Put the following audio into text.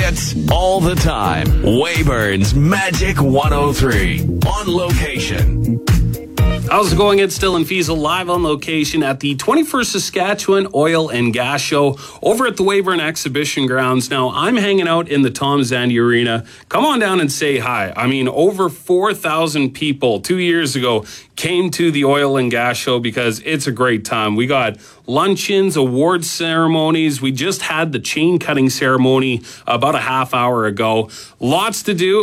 hits all the time. Weyburns Magic 103. On location. How's it going? It's Dylan Fiesel live on location at the 21st Saskatchewan Oil and Gas Show over at the Weyburn Exhibition Grounds. Now, I'm hanging out in the Tom Zandi Arena. Come on down and say hi. I mean, over 4,000 people 2 years ago came to the Oil and Gas Show because it's a great time. We got luncheons, awards ceremonies. We just had the chain cutting ceremony about a half hour ago. Lots to do.